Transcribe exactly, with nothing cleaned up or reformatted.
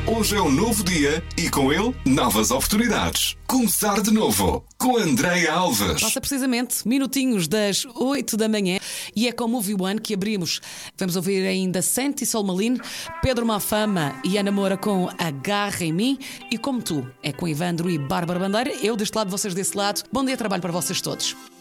Hoje é um novo dia e com ele novas oportunidades. Começar de novo com Andréia Alves. Passa precisamente minutinhos das oito da manhã e é com Movie One que abrimos. Vamos ouvir ainda Santi Solmalin, Pedro Mafama e Ana Moura com Agarra em Mim e Como Tu. É com Ivandro e Bárbara Bandeira. Eu deste lado, vocês desse lado. Bom dia de trabalho para vocês todos.